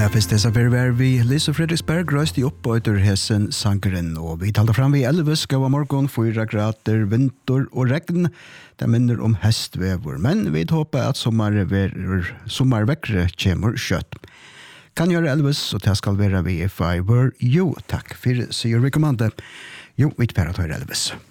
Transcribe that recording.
Ja, først det så var vi Lise Fredriksberg røst I opp og etter hessen sankeren, og vi talte fram vi Elvis, gav morgen, 4 grader, vinter og regn. Det minner om hestvever, men vi håper at sommervekkere kommer kjøtt. Kan gjøre Elvis, og det skal være vi If I Were You. Takk for sier vi kommande. Jo, vi tar at høre Elvis.